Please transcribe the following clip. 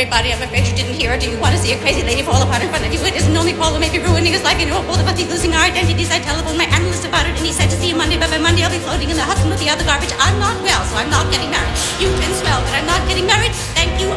dead body. I'm afraid you didn't hear it. Do you want to see a crazy lady fall apart in front of you? It isn't only Paul who may be ruining his life. You know, both of us he's losing our identities. I telephoned my analyst about it, and he said to see you Monday, but by Monday I'll be floating in the Hudson with the other garbage. I'm not well, so I'm not getting married.